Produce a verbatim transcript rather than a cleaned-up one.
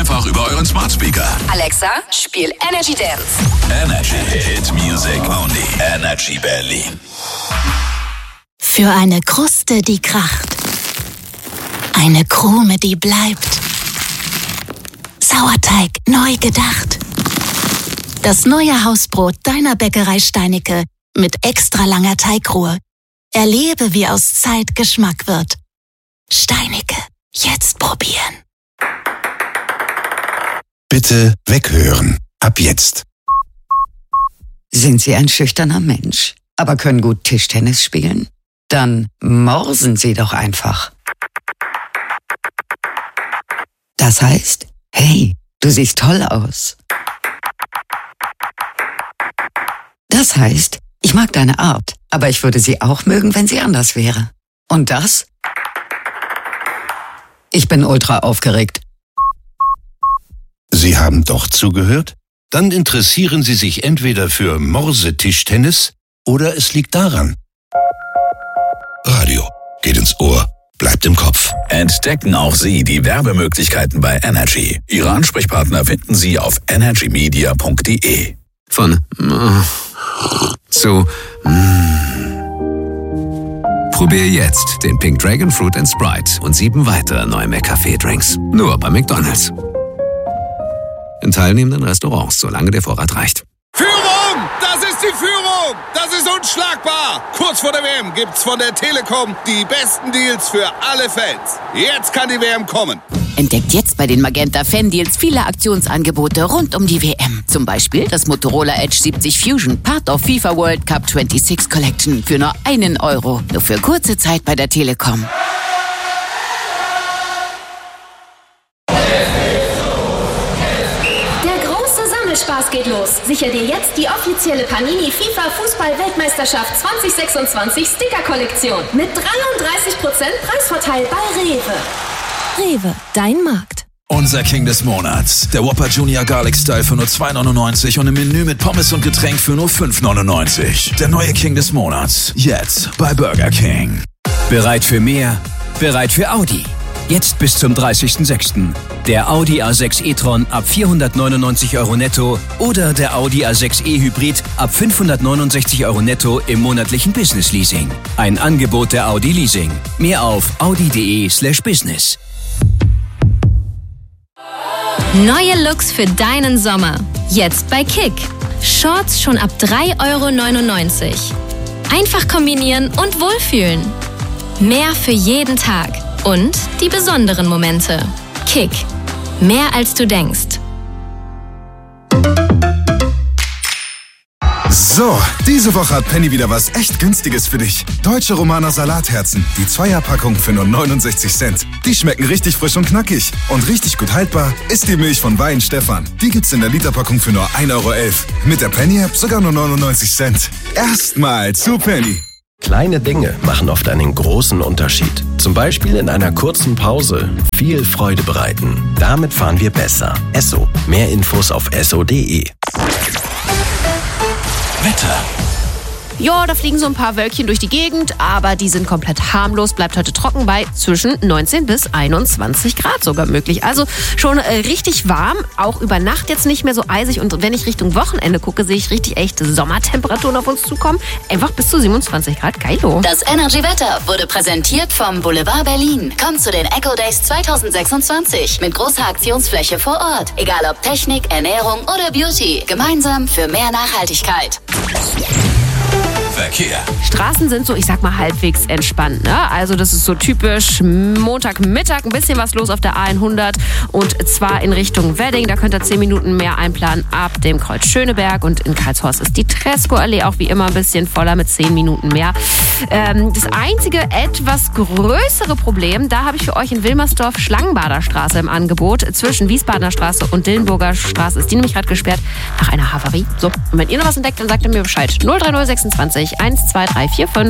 einfach über euren Smart Speaker. Alexa, spiel Energy Dance. Energy Hit Music Only. Energy Berlin. Für eine Kruste, die kracht. Eine Krume, die bleibt. Sauerteig neu gedacht. Das neue Hausbrot deiner Bäckerei Steinicke mit extra langer Teigruhe. Erlebe, wie aus Zeit Geschmack wird. Steinicke, jetzt probieren. Bitte weghören. Ab jetzt. Sind Sie ein schüchterner Mensch, aber können gut Tischtennis spielen? Dann morsen Sie doch einfach. Das heißt, hey, du siehst toll aus. Das heißt, ich mag deine Art, aber ich würde sie auch mögen, wenn sie anders wäre. Und das? Ich bin ultra aufgeregt. Sie haben doch zugehört? Dann interessieren Sie sich entweder für Morse-Tischtennis oder es liegt daran. Radio geht ins Ohr, bleibt im Kopf. Entdecken auch Sie die Werbemöglichkeiten bei Energy. Ihre Ansprechpartner finden Sie auf energy media punkt de. Von äh, zu mm. Probier jetzt den Pink Dragon Fruit and Sprite und sieben weitere neue McCafé-Drinks. Nur bei McDonald's. In teilnehmenden Restaurants, solange der Vorrat reicht. Führung! Das ist die Führung! Das ist unschlagbar! Kurz vor der W M gibt's von der Telekom die besten Deals für alle Fans. Jetzt kann die W M kommen. Entdeckt jetzt bei den Magenta Fan Deals viele Aktionsangebote rund um die W M. Zum Beispiel das Motorola Edge siebzig Fusion, Part of FIFA World Cup sechsundzwanzig Collection für nur einen Euro. Nur für kurze Zeit bei der Telekom. Spaß geht los. Sichere dir jetzt die offizielle Panini FIFA Fußball-Weltmeisterschaft zwanzig sechsundzwanzig Sticker-Kollektion mit dreiunddreißig Prozent Preisvorteil bei Rewe. Rewe, dein Markt. Unser King des Monats. Der Whopper Junior Garlic Style für nur zwei neunundneunzig und im Menü mit Pommes und Getränk für nur fünf neunundneunzig. Der neue King des Monats. Jetzt bei Burger King. Bereit für mehr? Bereit für Audi. Jetzt bis zum dreißigsten sechsten Der Audi A sechs e-tron ab vierhundertneunundneunzig Euro netto oder der Audi A sechs e Hybrid ab fünfhundertneunundsechzig Euro netto im monatlichen Business Leasing. Ein Angebot der Audi Leasing. Mehr auf audi.de slash business. Neue Looks für deinen Sommer. Jetzt bei Kick. Shorts schon ab drei Euro neunundneunzig. Einfach kombinieren und wohlfühlen. Mehr für jeden Tag. Und die besonderen Momente. Kick. Mehr als du denkst. So, diese Woche hat Penny wieder was echt Günstiges für dich. Deutsche Romaner Salatherzen. Die Zweierpackung für nur neunundsechzig Cent. Die schmecken richtig frisch und knackig. Und richtig gut haltbar ist die Milch von Wein Stefan. Die gibt's in der Literpackung für nur ein Euro elf. Mit der Penny-App sogar nur neunundneunzig Cent. Erstmal zu Penny. Kleine Dinge machen oft einen großen Unterschied. Zum Beispiel in einer kurzen Pause viel Freude bereiten. Damit fahren wir besser. Esso. Mehr Infos auf esso punkt de. Wetter. Ja, da fliegen so ein paar Wölkchen durch die Gegend, aber die sind komplett harmlos. Bleibt heute trocken bei zwischen neunzehn bis einundzwanzig Grad sogar möglich. Also schon äh, richtig warm, auch über Nacht jetzt nicht mehr so eisig. Und wenn ich Richtung Wochenende gucke, sehe ich richtig echte Sommertemperaturen auf uns zukommen. Einfach bis zu siebenundzwanzig Grad. Geilo. Das Energy-Wetter wurde präsentiert vom Boulevard Berlin. Komm zu den Eco Days zwanzig sechsundzwanzig mit großer Aktionsfläche vor Ort. Egal ob Technik, Ernährung oder Beauty. Gemeinsam für mehr Nachhaltigkeit. Verkehr. Straßen sind so, ich sag mal, halbwegs entspannt. Ne? Also das ist so typisch Montagmittag, ein bisschen was los auf der A hundert und zwar in Richtung Wedding. Da könnt ihr zehn Minuten mehr einplanen ab dem Kreuz Schöneberg und in Karlshorst ist die Tresco-Allee auch wie immer ein bisschen voller mit zehn Minuten mehr. Ähm, das einzige etwas größere Problem, da habe ich für euch in Wilmersdorf Schlangenbader Straße im Angebot. Zwischen Wiesbadener Straße und Dillenburger Straße ist die nämlich gerade gesperrt nach einer Havarie. So, und wenn ihr noch was entdeckt, dann sagt ihr mir Bescheid. null drei null sechsundzwanzig eins zwei drei vier fünf.